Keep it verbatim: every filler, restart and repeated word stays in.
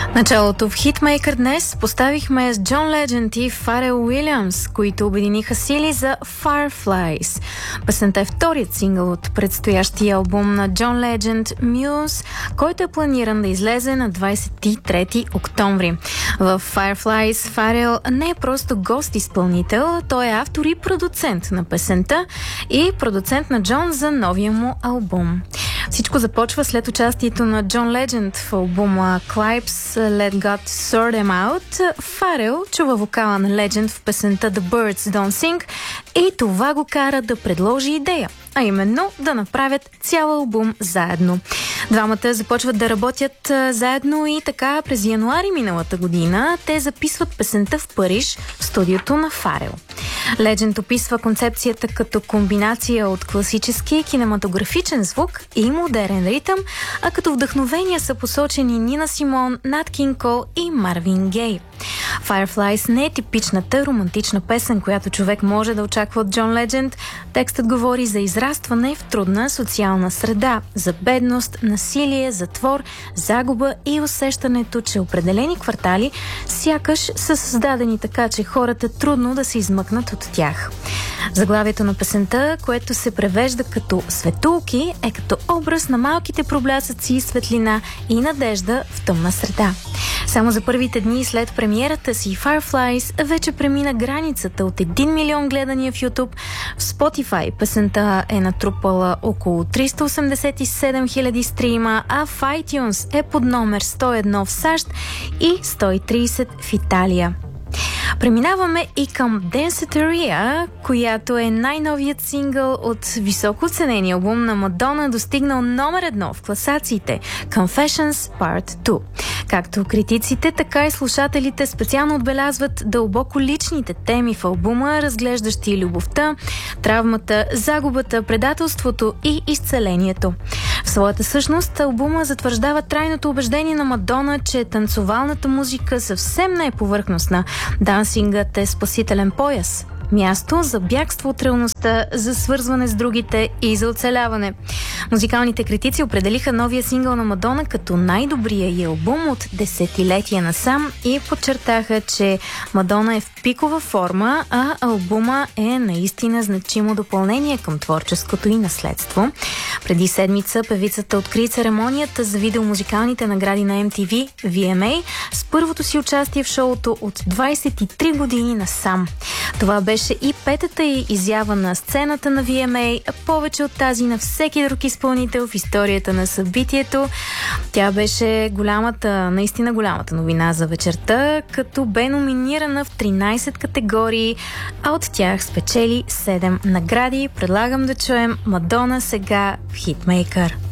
Началото в хитмейкър днес поставихме с Джон Ледженд и Фарел Уилямс, които обединиха сили за Fireflies. Песента е вторият сингъл от предстоящия албум на Джон Ледженд Muse, който е планиран да излезе на двадесет и трети октомври. В Fireflies Фарел не е просто гост-изпълнител, той е автор и продуцент на песента и продуцент на Джон за новия му албум. Всичко започва след участието на Джон Ледженд в албума Clipes Let God Sort Them Out. Фарел чува вокала на Ледженд в песента The Birds Don't Sing и това го кара да предложи идея, а именно да направят цял албум заедно. Двамата започват да работят а, заедно и така през януари миналата година те записват песента в Париж в студиото на Фарел. Ледженд описва концепцията като комбинация от класически кинематографичен звук и модерен ритъм, а като вдъхновения са посочени Нина Симон, Нат Кинг Кол и Марвин Гей. Fireflies не е типичната романтична песен, която човек може да очаква от Джон Ледженд. Текстът говори за израстване в трудна социална среда, за бедност, насилие, затвор, загуба и усещането, че определени квартали сякаш са създадени така, че хората трудно да се измъкнат от тях. Заглавието на песента, което се превежда като светулки, е като образ на малките проблясъци, светлина и надежда в тъмна среда. Само за първите дни след премиерата си Fireflies вече премина границата от един милион гледания в YouTube. В Spotify песента е натрупала около триста осемдесет и седем хиляди стрима, а в iTunes е под номер сто и едно в САЩ и сто и тридесет в Италия. Преминаваме и към Danceteria, която е най-новият сингъл от високо оценения албум на Мадона, достигнал номер едно в класациите Confessions Part две. Както критиците, така и слушателите специално отбелязват дълбоко личните теми в албума, разглеждащи любовта, травмата, загубата, предателството и изцелението. В своята същност албума затвърждава трайното убеждение на Мадона, че танцовалната музика съвсем не е повърхностна. Дансингът е спасителен пояс. Място за бягство от реалността, за свързване с другите и за оцеляване. Музикалните критици определиха новия сингъл на Мадона като най-добрия й албум от десетилетия насам и подчертаха, че Мадона е в пикова форма, а албума е наистина значимо допълнение към творческото й наследство. Преди седмица певицата откри церемонията за видеомузикалните награди на Ем Ти Ви Ви Ем Ей с първото си участие в шоуто от двадесет и три години насам. Това беше и петата й изява на сцената на Ви Ем Ей, а повече от тази на всеки друг изпълнител в историята на събитието. Тя беше голямата, наистина голямата новина за вечерта, като бе номинирана в тринадесет категории, а от тях спечели седем награди. Предлагам да чуем Мадона сега в хитмейкър.